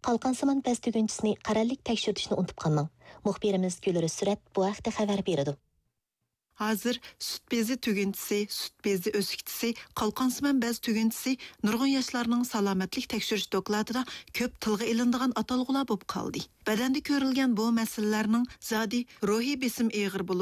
qalqansimon bəz tügüncüsünü qarallik təkşürtüşünü unutub qalmang. Muxbirimiz Gülürü Sürat bu haqda xəbər berdi. Hazır süt bezi tügüntüsü, süt bezi ösüktüsü, qalqansıman bəz tügüntüsü nurgun yaşlarının salametlik tekşürüş dokladına köp tılğı ilindiğen atalğılar bob kaldı. Bədəndə görülgen bu məsələlərinin zadi ruhi besim eğir bulup,